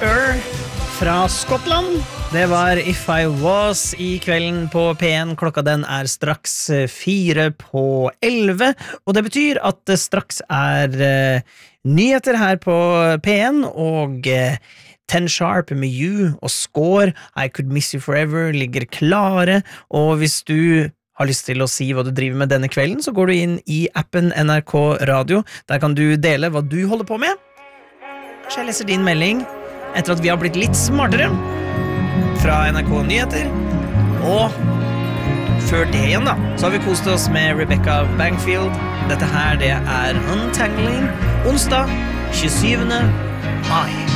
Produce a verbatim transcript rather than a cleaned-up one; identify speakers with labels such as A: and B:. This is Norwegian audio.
A: Ur fra Skottland. Det var If I Was I kvelden på P en. Klokka den er straks fire på elleve, og det betyr at det straks er uh, nyheter her på P en, og uh, Ten Sharp med You og Score, I Could Miss You Forever ligger klare, og hvis du har lyst til å si hva du driver med denne kvelden, så går du inn i appen N R K Radio. Der kan du dele hva du holder på med. Kanskje jeg leser din melding etter at vi har blitt litt smartere fra N R K Nyheter. Og før det igjen da, så har vi kost oss med Rebecca Bangfield. Dette her, det er Untangling, onsdag tjuesyvende mai.